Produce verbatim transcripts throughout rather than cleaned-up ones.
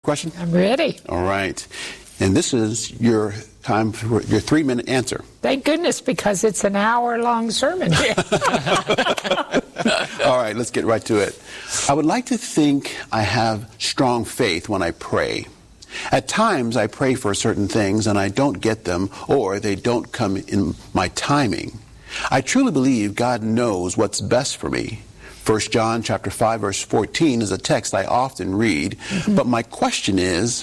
question? I'm ready. All right. And this is your time for your three-minute answer. Thank goodness, because it's an hour-long sermon here. All right, let's get right to it. I would like to think I have strong faith when I pray. At times, I pray for certain things and I don't get them, or they don't come in my timing. I truly believe God knows what's best for me. First John chapter five, verse fourteen is a text I often read, mm-hmm. but my question is,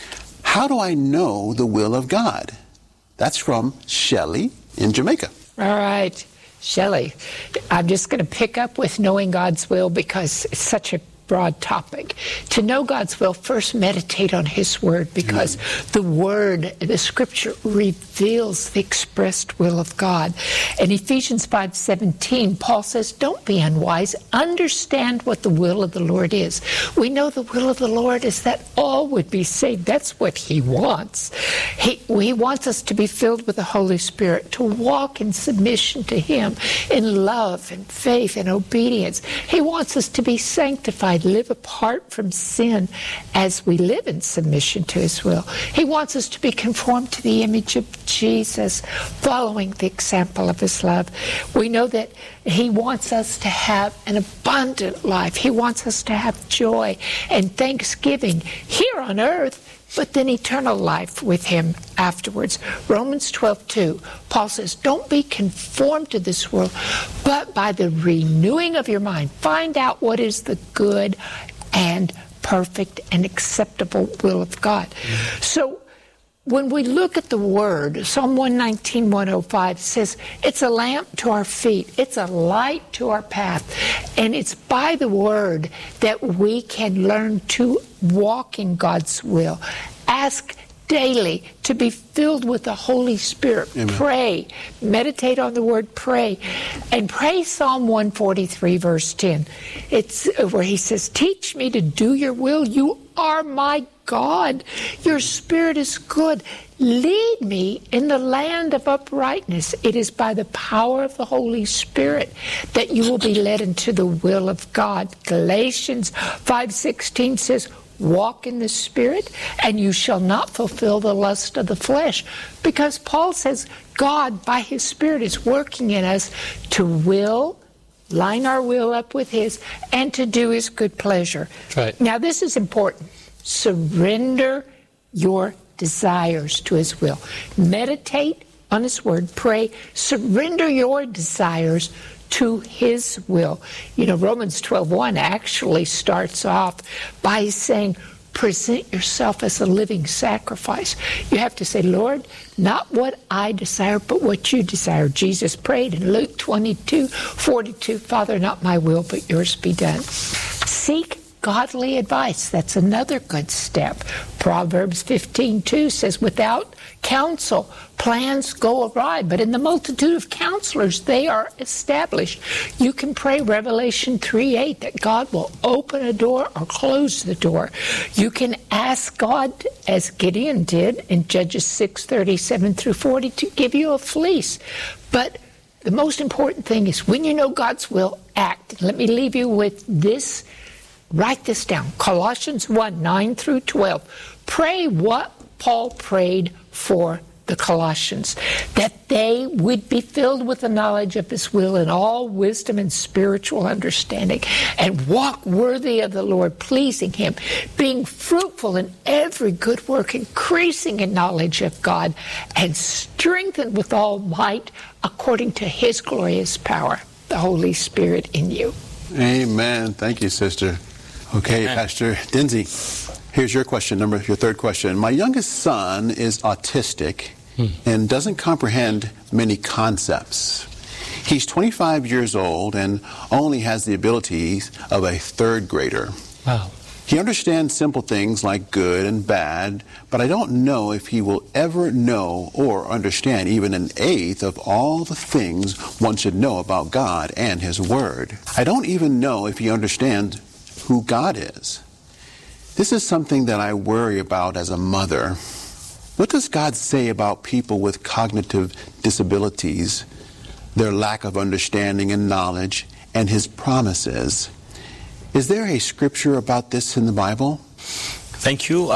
how do I know the will of God? That's from Shelley in Jamaica. All right, Shelley, I'm just going to pick up with knowing God's will because it's such a broad topic. To know God's will, first meditate on His Word, because mm. the Word, the Scripture, reveals the expressed will of God. In Ephesians five seventeen, Paul says, don't be unwise. Understand what the will of the Lord is. We know the will of the Lord is that all would be saved. That's what He wants. He, he wants us to be filled with the Holy Spirit, to walk in submission to Him, in love and faith and obedience. He wants us to be sanctified, live apart from sin as we live in submission to His will. He wants us to be conformed to the image of Jesus, following the example of His love. We know that He wants us to have an abundant life. He wants us to have joy and thanksgiving here on earth, but then eternal life with Him afterwards. Romans twelve two, Paul says, don't be conformed to this world, but by the renewing of your mind, find out what is the good and perfect and acceptable will of God. Mm-hmm. So when we look at the Word, Psalm one nineteen, one oh five says, it's a lamp to our feet, it's a light to our path, and it's by the Word that we can learn to walk in God's will. Ask daily to be filled with the Holy Spirit. Amen. Pray. Meditate on the Word, pray. And pray Psalm one forty-three, verse ten. It's where he says, teach me to do your will. You are my God. Your Spirit is good. Lead me in the land of uprightness. It is by the power of the Holy Spirit that you will be led into the will of God. Galatians five sixteen says, walk in the Spirit, and you shall not fulfill the lust of the flesh. Because Paul says God, by His Spirit, is working in us to will, line our will up with His, and to do His good pleasure. Right. Now, this is important. Surrender your desires to His will. Meditate on His Word. Pray. Surrender your desires to His will. You know, Romans twelve one actually starts off by saying, present yourself as a living sacrifice. You have to say, Lord, not what I desire, but what you desire. Jesus prayed in Luke twenty-two forty-two, Father, not my will, but yours be done. Seek godly advice. That's another good step. Proverbs fifteen two says, without counsel, plans go awry, but in the multitude of counselors, they are established. You can pray Revelation three eight that God will open a door or close the door. You can ask God, as Gideon did in Judges six thirty-seven through forty, to give you a fleece. But the most important thing is when you know God's will, act. Let me leave you with this. Write this down. Colossians one nine through twelve. Pray what Paul prayed for the Colossians, that they would be filled with the knowledge of His will in all wisdom and spiritual understanding, and walk worthy of the Lord, pleasing Him, being fruitful in every good work, increasing in knowledge of God, and strengthened with all might according to His glorious power, the Holy Spirit in you. Amen. Thank you, sister. Okay, Amen. Pastor Dinsey, here's your question, number your third question. My youngest son is autistic hmm. and doesn't comprehend many concepts. He's twenty-five years old and only has the abilities of a third grader. Wow. He understands simple things like good and bad, but I don't know if he will ever know or understand even an eighth of all the things one should know about God and His Word. I don't even know if he understands who God is. This is something that I worry about as a mother. What does God say about people with cognitive disabilities, their lack of understanding and knowledge, and His promises? Is there a scripture about this in the Bible? Thank you.